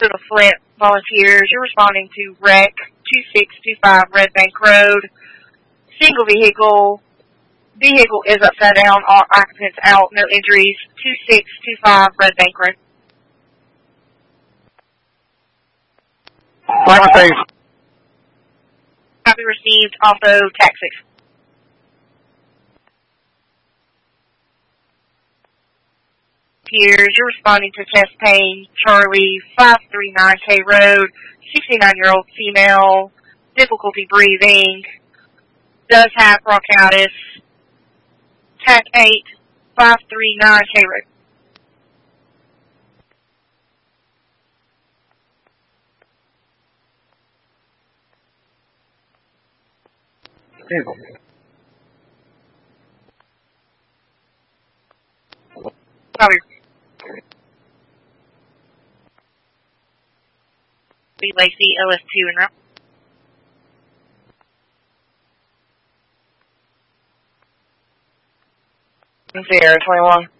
to Flint volunteers. You're responding to wreck 2625 Red Bank Road. Single vehicle. Vehicle is upside down. All occupants out. No injuries. 2625 Red Bank Road. Copy received. Also taxi. You're responding to chest pain, Charlie, 539K Road, 69-year-old female, difficulty breathing, does have bronchitis, TAC 8, 539K Road. Copy. B. Lacey, LS2 en route. Sierra 21.